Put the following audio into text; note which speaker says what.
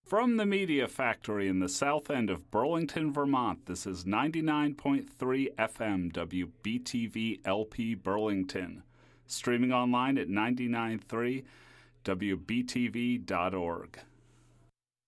Speaker 1: From the Media Factory in the south end of Burlington, Vermont, this is 99.3 FM WBTV LP Burlington. Streaming online at 993wbtv.org.